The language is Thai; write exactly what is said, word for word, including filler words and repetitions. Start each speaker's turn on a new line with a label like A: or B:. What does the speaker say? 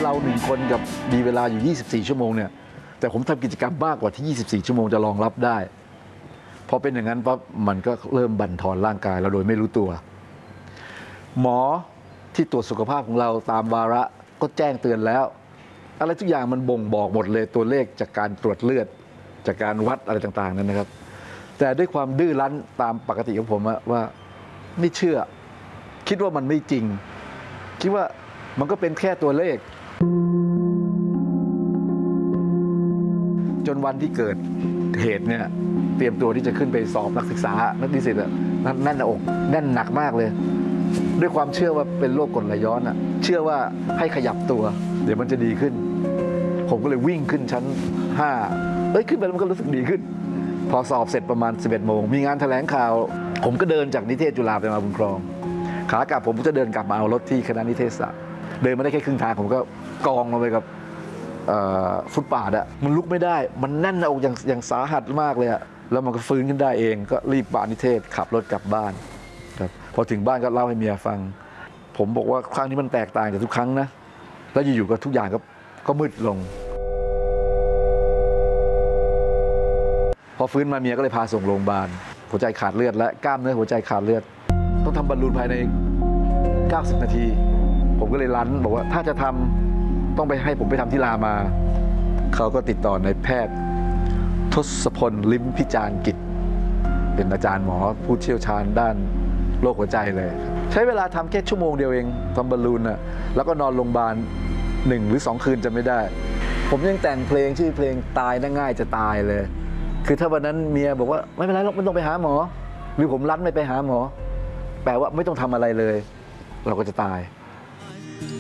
A: เราหนึ่งคนกับมีเวลาอยู่ยี่สิบสี่ชั่วโมงเนี่ยแต่ผมทำกิจกรรมมากกว่าที่ยี่สิบสี่ชั่วโมงจะรองรับได้พอเป็นอย่างนั้นปั๊บมันก็เริ่มบั่นทอนร่างกายเราโดยไม่รู้ตัวหมอที่ตรวจสุขภาพของเราตามวาระก็แจ้งเตือนแล้วอะไรทุกอย่างมันบ่งบอกหมดเลยตัวเลขจากการตรวจเลือดจากการวัดอะไรต่างๆนั้นนะครับแต่ด้วยความดื้อรั้นตามปกติของผมว่าไม่เชื่อคิดว่ามันไม่จริงคิดว่ามันก็เป็นแค่ตัวเลขจนวันที่เกิดเหตุเนี่ยเตรียมตัวที่จะขึ้นไปสอบนักศึกษานักนิสิตอะแน่นหน้าอกแน่นหนักมากเลยด้วยความเชื่อว่าเป็นโรคกรดไหลย้อนอะเชื่อว่าให้ขยับตัวเดี๋ยวมันจะดีขึ้นผมก็เลยวิ่งขึ้นชั้นห้าเอ้ยขึ้นไปแล้วมันก็รู้สึกดีขึ้นพอสอบเสร็จประมาณสิบเอ็ดโมงมีงานแถลงข่าวผมก็เดินจากนิเทศจุฬาไปมาบุญครองขากลับผมก็จะเดินกลับมาเอารถที่คณะนิเทศศาสตร์เดินมาได้แค่ครึ่งทางผมก็กองลงไปกับฟุตบาทอะมันลุกไม่ได้มันแน่นหน้าอกอย่างอย่างสาหัสมากเลยอะแล้วมันก็ฟื้นขึ้นได้เองก็รีบปานิเทศขับรถกลับบ้านครับพอถึงบ้านก็เล่าให้เมียฟังผมบอกว่าครั้งนี้มันแตกต่างจากทุกครั้งนะแล้วอยู่ๆก็ทุกอย่างก็ก็มืดลงพอฟื้นมาเมียก็เลยพาส่งโรงพยาบาลหัวใจขาดเลือดและกล้ามเนื้อหัวใจขาดเลือดต้องทำบอลลูนภายในเก้าสิบนาทีผมก็เลยรั้นบอกว่าถ้าจะทำต้องไปให้ผมไปทำที่รามาเขาก็ติดต่อในแพทย์ทศพลลิ้มพิจารณ์กิจเป็นอาจารย์หมอผู้เชี่ยวชาญด้านโรคหัวใจเลยใช้เวลาทำแค่ชั่วโมงเดียวเองทำบอลลูนน่ะแล้วก็นอนโรงพยาบาลหนึ่งหรือสองคืนจะไม่ได้ผมยังแต่งเพลงชื่อเพลงตายน่าง่ายจะตายเลยคือถ้าวันนั้นเมียบอกว่าไม่เป็นไรหรอกไม่ต้องไปหาหมอหรือผมรั้นไม่ไปหาหมอแปลว่าไม่ต้องทำอะไรเลยเราก็จะตาย